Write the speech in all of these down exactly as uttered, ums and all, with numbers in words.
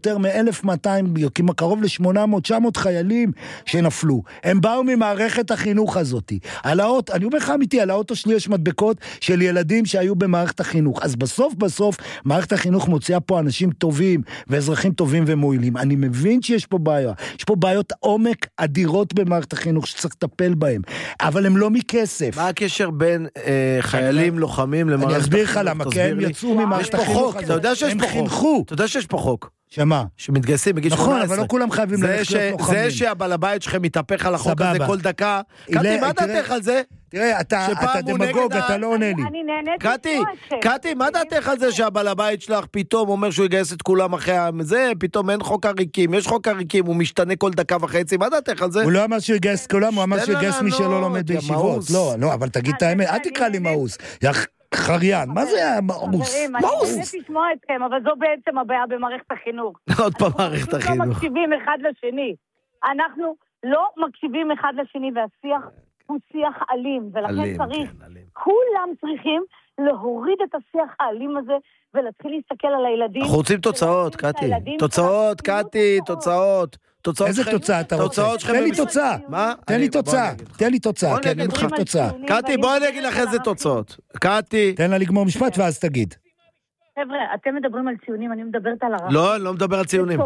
יותר מ-אלף מאתיים, קרוב ל-שמונה מאות תשע מאות חיילים שנפלו. הם באו ממערכת החינוך הזאת. על האות, אני אומר לך אמיתי, על האוטו שלי יש מדבקות של ילדים שהיו במערכת החינוך. אז בסוף בסוף מערכת החינוך מוציאה פה אנשים טובים ואזרחים טובים ומועילים. אני מבין שיש פה בעיה. יש פה בעיות עומק אדירות במערכת החינוך שצריך לטפל בהם. אבל הם לא מכסף. מה הקשר בין אה, חיילים לוחמים למערכת החינוך? אני אסביר לך למה, כי הם יצאו ממערכת החינוך. אתה יודע שיש פה חוק. אתה יודע שיש פה חוק. שמה? שמתגייסים בגיל שמונה עשרה. נכון, אבל לא כולם חייבים ללכת להיות לוחמים. זה שהבעל הבית שלכם מתהפך על החוק הזה כל דקה. קטי, מה דעתך על זה? תראה, אתה דמגוג, אתה לא עונה לי. קטי, קטי, מה דעתך על זה שהבעל הבית שלך פתאום אומר שהוא יגייס את כולם אחרי זה, פתאום אין חוק עריקים, יש חוק עריקים, הוא משתנה כל דקה וחצי, מה דעתך על זה? הוא לא אמר שהוא יגייס את כולם, הוא אמר שהוא יגייס מי שלא לומד בישיבות. לא, לא, אבל תגיד את האמת, אל תקרא לי מאוס. חריין, מה זה מאוס? מאוס. אני רוצה לשמוע אתכם, אבל זו בעצם הבעיה במערכת החינוך. עוד פעם מערכת החינוך. אנחנו לא מקשיבים אחד לשני. אנחנו לא מקשיבים אחד לשני, והשיח הוא שיח אלים, ולכן צריך, כולם צריכים להוריד את השיח האלים הזה, ולהתחיל להסתכל על הילדים. אנחנו רוצים תוצאות, קטי. תוצאות, קטי, תוצאות. איזה תוצאה אתה רוצה? תן לי תוצאה. מה? תן לי תוצאה. תן לי תוצאה, כן, אני מחליף תוצאה. קטי, בואי אני אגיד לך איזה תוצאות. קטי. תן לה לגמור משפט ואז תגיד. חבר'ה, אתם מדברים על ציונים, אני מדברת על הרב. לא, אני לא מדבר על ציונים.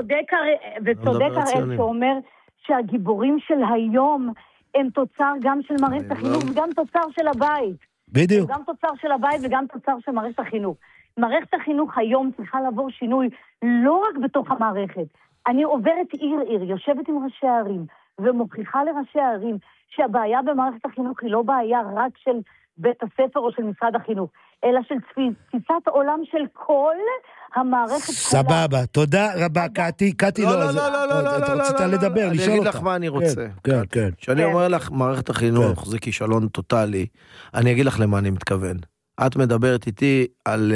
וצודק הראל שאומר שהגיבורים של היום הם תוצר גם של מערכת החינוך וגם תוצר של הבית. בדיוק. גם תוצר של הבית וגם תוצר של מערכת החינוך. מערכת החינוך היום צריכה לעבור שינוי לא רק בתוך המערכת. אני עוברת עיר עיר, יושבת עם ראשי הערים, ומוכיחה לראשי הערים שהבעיה במערכת החינוך היא לא בעיה רק של בית הספר או של משרד החינוך, אלא של תפיסת עולם של כל המערכת. סבבה, תודה רבה, קטי. קטי לא, לא, לא, לא, לא, אתה רצית לדבר, לשאול אותך. אני אגיד לך מה אני רוצה. כן, כן. כשאני אומר לך מערכת החינוך זה כישלון טוטלי, אני אגיד לך למה אני מתכוון. את מדברת איתי על...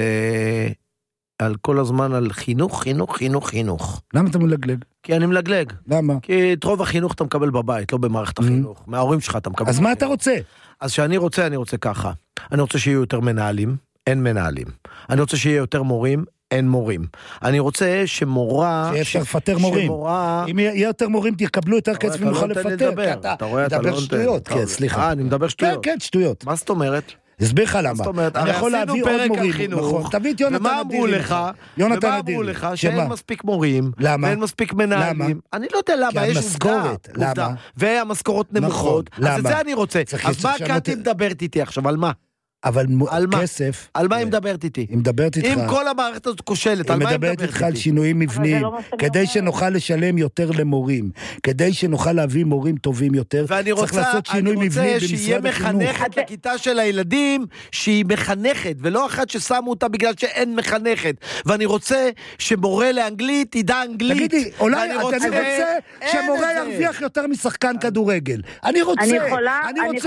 על כל הזמן על חינוך, חינוך, חינוך, חינוך. למה אתה מלגלג? כי אני מלגלג. למה? כי את רוב החינוך אתה מקבל בבית, לא במערכת החינוך. מההורים שלך אתה מקבל. אז מה אתה רוצה? אז שאני רוצה, אני רוצה ככה. אני רוצה שיהיו יותר מנהלים, אין מנהלים. אני רוצה שיהיה יותר מורים, אין מורים. אני רוצה שמורה... שיהיה אפשר לפטר מורים. שמורה... אם יהיה יותר מורים, תקבלו יותר כסף ונוכל לפטר. אתה רואה, אתה לא מדבר שטויות. כן, סליחה. אה, אני מדבר שטויות. כן, כן, שטויות. מה זאת אומרת? הסביר לך למה. אני יכול להביא עוד מורים. נכון, תביא את יונתן אדירי. ומה אמרו לך? שאין מספיק מורים. למה? ואין מספיק מנהלים. אני לא יודע למה, יש משכורת. למה? והמשכורות נמוכות. אז את זה אני רוצה. אז מה קטי מדברת איתי עכשיו? על מה? אבל כסף... על מה היא מדברת איתי? היא מדברת איתך... אם כל המערכת הזאת כושלת, על מה היא מדברת איתי? היא מדברת איתך על שינויים מבניים, כדי שנוכל לשלם יותר למורים, כדי שנוכל להביא מורים טובים יותר, צריך לעשות שינוי מבני במשרד החינוך. שיהיה מחנכת לכיתה של הילדים, שהיא מחנכת, ולא אחת ששמו אותה בגלל שאין מחנכת. ואני רוצה שמורה לאנגלית ידע אנגלית. תגידי, אולי אני רוצה שמורה ירוויח יותר משחקן כדורגל. אני רוצה, אני רוצה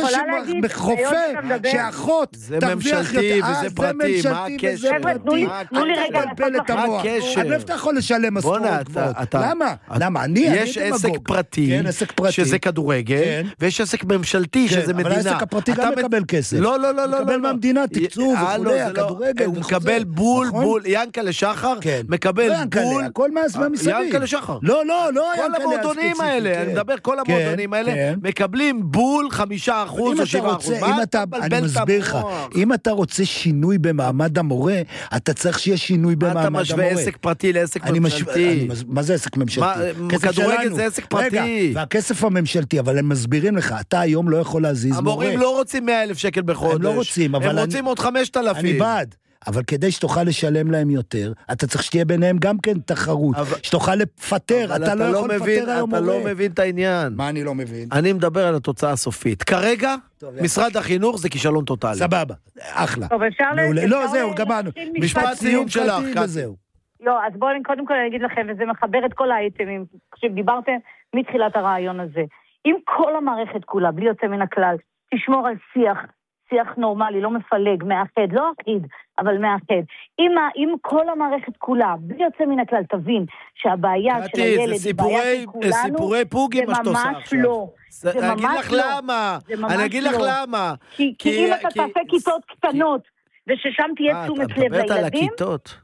שרופא, שאחות זה ממשלתי וזה פרטי, מה הקשר? תנו לי רגע לעשות מה הקשר? אני לא יכול לשלם משכורת גבוהות. למה? למה? אני יש עסק פרטי, שזה כדורגל, ויש עסק ממשלתי, שזה מדינה. אבל העסק הפרטי גם מקבל כסף. לא, לא, לא. הוא מקבל מהמדינה תקצוב וכולי, הכדורגל. הוא מקבל בול, בול. ינקלה שחר מקבל בול. הכל מה מסביב. ינקלה שחר. לא, לא, לא כל המועדונים האלה, אני מדבר, כל המועדונים האלה, מקבלים בול חמישה אחוז או שבעה אחוז. אני מסביר לך, אם אתה רוצה שינוי במעמד המורה, אתה צריך שיהיה שינוי במעמד המורה. אתה משווה עסק פרטי לעסק ממשלתי. מה זה עסק ממשלתי? כדורגל זה עסק פרטי. והכסף הממשלתי, אבל הם מסבירים לך, אתה היום לא יכול להזיז מורה. המורים לא רוצים מאה אלף שקל בחודש. הם לא רוצים, אבל... הם רוצים עוד חמשת אלפים. אני בעד. אבל כדי שתוכל לשלם להם יותר, אתה צריך שתהיה ביניהם גם כן תחרות, שתוכל לפטר, אתה לא יכול לפטר היום מורה. אתה לא מבין את העניין. מה אני לא מבין? אני מדבר על התוצאה הסופית. כרגע, משרד החינוך זה כישלון טוטלי. סבבה, אחלה. טוב, אפשר... לא, זהו, גמרנו. משפט סיום שלך. וזהו. לא, אז בואו קודם כל אני אגיד לכם, וזה מחבר את כל האייטמים, כשדיברתם מתחילת הרעיון הזה. אם כל המערכת כולה, בלי יוצא מן הכלל, תשמור על שיח, שיח נורמלי, לא מפלג, מאחד, לא אחיד, אבל מאחד. אם, אם כל המערכת כולה, בלי יוצא מן הכלל, תבין שהבעיה של הילד היא בעיה של כולנו, סיפורי פוגי, זה ממש לא. זה ממש לא. אני אגיד לך למה. אני אגיד לך למה. כי אם אתה תעשה כיתות קטנות, וששם תהיה תשומת לב לילדים,